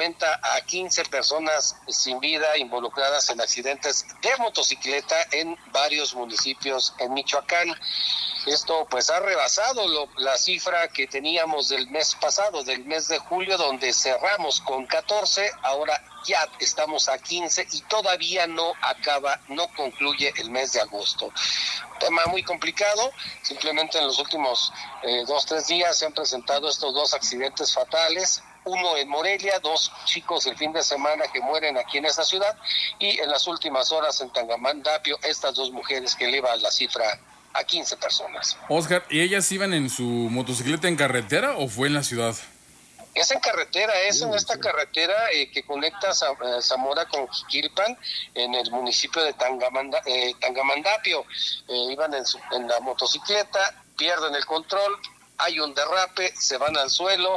aumenta a 15 personas sin vida involucradas en accidentes de motocicleta en varios municipios en Michoacán. Esto pues ha rebasado la cifra que teníamos del mes pasado, del mes de julio, donde cerramos con 14, ahora ya estamos a 15 y todavía no concluye el mes de agosto. Tema muy complicado, simplemente en los últimos 2-3 días se han presentado estos 2 accidentes fatales, uno en Morelia, 2 chicos el fin de semana que mueren aquí en esta ciudad, y en las últimas horas en Tangamandapio, estas 2 mujeres que elevan la cifra a 15 personas. Oscar, ¿y ellas iban en su motocicleta en carretera o fue en la ciudad? Es en carretera, en esta carretera que conecta Zamora con Jiquilpan, en el municipio de Tangamandapio. Iban en la motocicleta, pierden el control, hay un derrape, se van al suelo,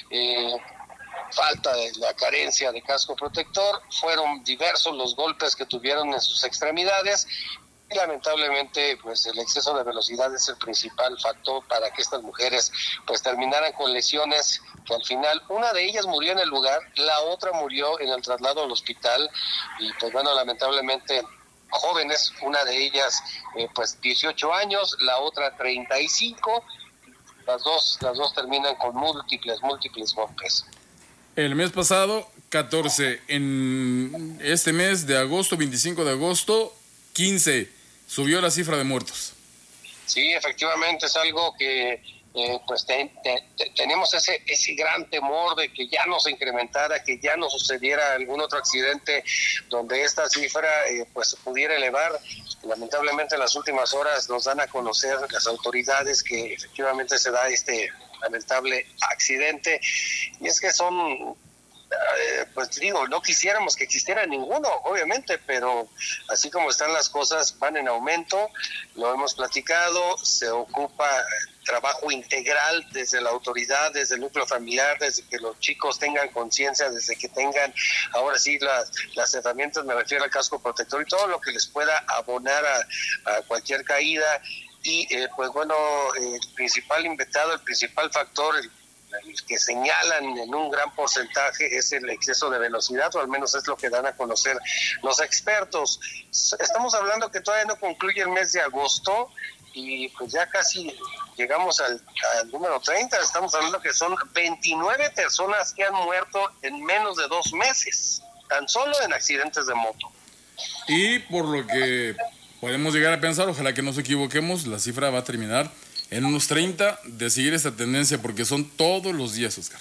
falta de la carencia de casco protector, fueron diversos los golpes que tuvieron en sus extremidades. Y lamentablemente, pues el exceso de velocidad es el principal factor para que estas mujeres pues terminaran con lesiones que al final una de ellas murió en el lugar, la otra murió en el traslado al hospital y pues bueno, lamentablemente jóvenes, una de ellas pues 18 años, la otra 35, las dos terminan con múltiples golpes. El mes pasado 14, en este mes de agosto, 25 de agosto, 15. Subió la cifra de muertos. Sí, efectivamente es algo que pues tenemos ese gran temor de que ya no se incrementara, que ya no sucediera algún otro accidente donde esta cifra pues se pudiera elevar. Lamentablemente en las últimas horas nos dan a conocer las autoridades que efectivamente se da este lamentable accidente, y es que son pues digo, no quisiéramos que existiera ninguno, obviamente, pero así como están las cosas, van en aumento, lo hemos platicado, se ocupa trabajo integral desde la autoridad, desde el núcleo familiar, desde que los chicos tengan conciencia, desde que tengan, ahora sí, las herramientas, me refiero al casco protector y todo lo que les pueda abonar a cualquier caída, y pues bueno, el principal invitado, el principal factor, el que señalan en un gran porcentaje es el exceso de velocidad, o al menos es lo que dan a conocer los expertos. Estamos hablando que todavía no concluye el mes de agosto y pues ya casi llegamos al número 30, estamos hablando que son 29 personas que han muerto en menos de 2 meses, tan solo en accidentes de moto. Y por lo que podemos llegar a pensar, ojalá que no nos equivoquemos, la cifra va a terminar en unos 30 de seguir esta tendencia, porque son todos los días, Oscar.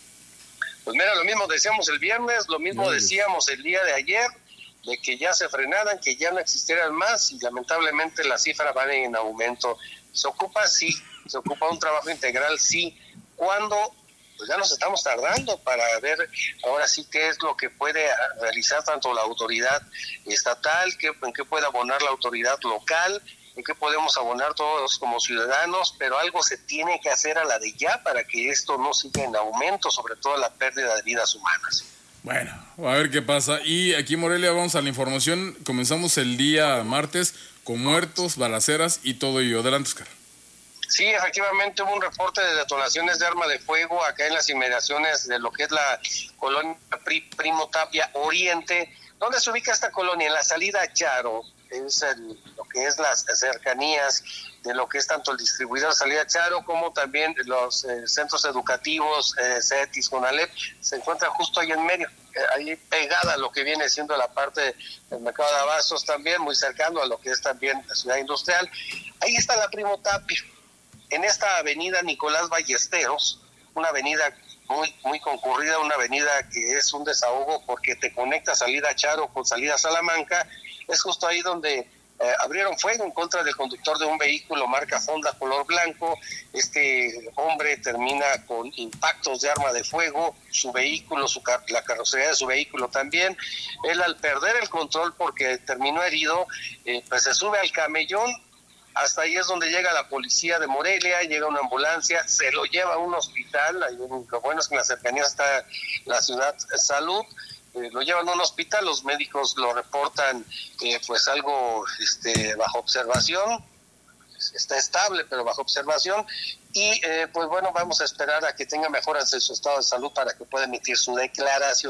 Pues mira, lo mismo decíamos el viernes, lo mismo decíamos el día de ayer, de que ya se frenaran, que ya no existieran más, y lamentablemente la cifra va en aumento. Se ocupa un trabajo integral, sí. ¿Cuándo? Pues ya nos estamos tardando para ver ahora sí qué es lo que puede realizar tanto la autoridad estatal, en qué puede abonar la autoridad local, en qué podemos abonar todos como ciudadanos, pero algo se tiene que hacer a la de ya para que esto no siga en aumento, sobre todo la pérdida de vidas humanas. Bueno, a ver qué pasa. Y aquí en Morelia vamos a la información. Comenzamos el día martes con muertos, balaceras y todo ello. Adelante, Oscar. Sí, efectivamente hubo un reporte de detonaciones de arma de fuego acá en las inmediaciones de lo que es la colonia Primo Tapia Oriente. ¿Dónde se ubica esta colonia? En la salida a Charo. Es lo que es las cercanías de lo que es tanto el distribuidor Salida Charo como también los centros educativos, CETIS, CONALEP, se encuentran justo ahí en medio, ahí pegada a lo que viene siendo la parte del mercado de abastos también, muy cercano a lo que es también la ciudad industrial. Ahí está la Primo Tapia, en esta avenida Nicolás Ballesteros, una avenida muy concurrida, una avenida que es un desahogo porque te conecta Salida Charo con Salida Salamanca. Es justo ahí donde abrieron fuego en contra del conductor de un vehículo marca Honda color blanco. Este hombre termina con impactos de arma de fuego, su vehículo, la carrocería de su vehículo también. Él, al perder el control porque terminó herido, pues se sube al camellón. Hasta ahí es donde llega la policía de Morelia, llega una ambulancia, se lo lleva a un hospital. Ahí, lo bueno es que en la cercanía está la ciudad Salud. Lo llevan a un hospital, los médicos lo reportan pues algo bajo observación, está estable pero bajo observación, y pues bueno, vamos a esperar a que tenga mejoras en su estado de salud para que pueda emitir su declaración.